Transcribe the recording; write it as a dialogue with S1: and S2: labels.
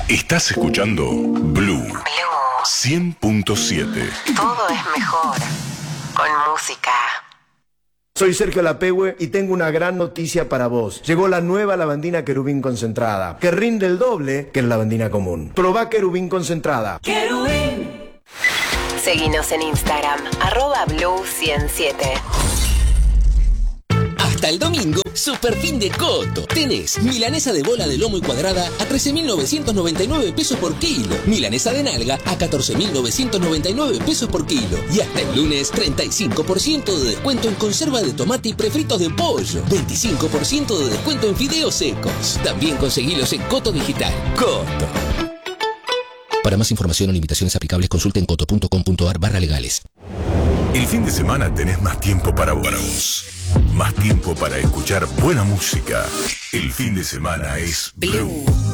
S1: Estás escuchando Blue 100.7.
S2: Todo es mejor con música.
S3: Soy Sergio Lapehue y tengo una gran noticia para vos. Llegó la nueva lavandina Querubín concentrada, que rinde el doble que la lavandina común. Probá Querubín concentrada.
S2: Querubín. Seguinos en Instagram, @Blue107.
S4: Hasta el domingo, super fin de Coto. Tenés milanesa de bola de lomo y cuadrada a 13.999 pesos por kilo. Milanesa de nalga a 14.999 pesos por kilo. Y hasta el lunes, 35% de descuento en conserva de tomate y prefritos de pollo. 25% de descuento en fideos secos. También conseguilos en Coto Digital. Coto. Para más información o limitaciones aplicables, consulten coto.com.ar/legales.
S1: El fin de semana tenés más tiempo para vos. Más tiempo para escuchar buena música. El fin de semana es Blue.